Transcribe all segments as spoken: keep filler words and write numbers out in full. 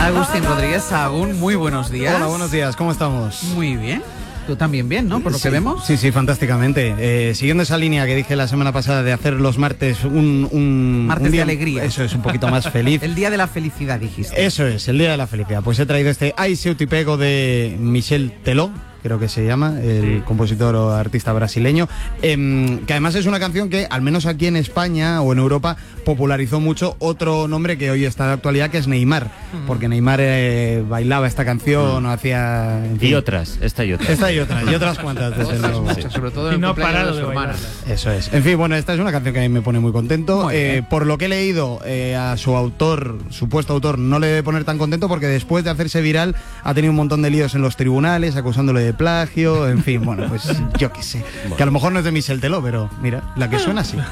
Agustín Rodríguez Sahagún, muy buenos días. Hola, buenos días, ¿cómo estamos? Muy bien. Tú también bien, ¿no? Por lo sí, que vemos. Sí, sí, fantásticamente. Eh, siguiendo esa línea que dije la semana pasada de hacer los martes un... un martes un día, de alegría. Eso es, un poquito más feliz. El día de la felicidad, dijiste. Eso es, el día de la felicidad. Pues he traído este Ai Seu Te Pego de Michel Teló, creo que se llama, el sí. compositor o artista brasileño, eh, que además es una canción que, al menos aquí en España o en Europa, popularizó mucho otro nombre que hoy está de actualidad, que es Neymar, mm. porque Neymar eh, bailaba esta canción mm. o hacía... En fin. Y otras, esta y otras. Esta y otras, y otras cuantas, desde luego. Sí. Sobre todo en y el no cumpleaños parado de su de hermana. Eso es. En fin, bueno, esta es una canción que a mí me pone muy contento. Muy eh, por lo que he leído, eh, a su autor, supuesto autor, no le debe poner tan contento porque después de hacerse viral ha tenido un montón de líos en los tribunales, acusándole de plagio, en fin, bueno, pues yo qué sé. Bueno. Que a lo mejor no es de Michel Teló, pero mira, la que suena así.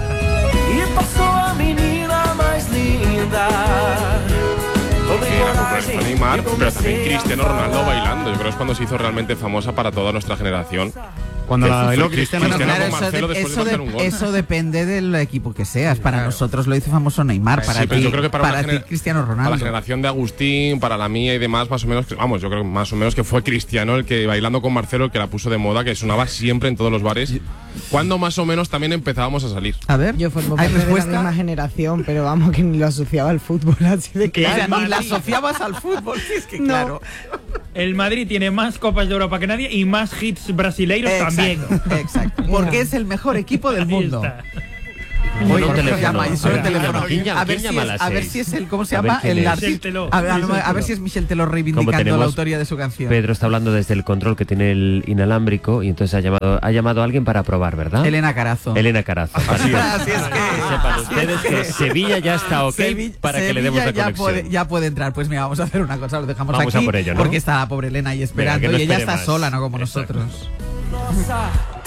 Y pasó a menina más linda. Sí, la popularizó Neymar, pero también Cristiano Ronaldo bailando. Yo creo que es cuando se hizo realmente famosa para toda nuestra generación. Cuando la bailó Cristiano, Cristiano claro, con Marcelo eso, de, después eso, de marcar de, un gol. eso depende del equipo que seas. Para claro. nosotros lo hizo famoso Neymar, para sí, ti, yo creo que para, para gener- ti Cristiano Ronaldo. Para la generación de Agustín, para la mía y demás, más o menos, vamos, yo creo que más o menos que fue Cristiano el que bailando con Marcelo, el que la puso de moda, que sonaba siempre en todos los bares. Cuando más o menos también empezábamos a salir. A ver, yo formo ¿hay parte respuesta? de la misma generación, pero vamos, que ni lo asociaba al fútbol, así de claro. claro. Ni la asociabas al fútbol, sí, es que no. claro. El Madrid tiene más Copas de Europa que nadie y más hits brasileiros exacto, también. Exacto, porque es el mejor equipo del mundo. Oye, ¿cómo teléfono. llama? Y suena el teléfono. ¿Quién llama? A ver, ¿Quién si llama es, a las a ver seis? si es el, ¿cómo se A ver llama? quién El es. artista. Teló. A ver, a, Michel a ver Teló. si es Michel Teló reivindicando tenemos- la autoría de su canción. Pedro está hablando desde el control que tiene el inalámbrico y entonces ha llamado, ha llamado a alguien para probar, ¿verdad? Elena Carazo. Elena Carazo. Así es. Así es que, sepan ustedes que Sevilla ya está ok Sevilla, para que le Sevilla demos la ya conexión. puede, ya puede entrar. Pues mira, vamos a hacer una cosa, lo dejamos Vamos aquí a por ello, ¿no? porque está la pobre Elena ahí esperando. Venga, que no y ella espere está más. sola, no como Exacto. nosotros. Nossa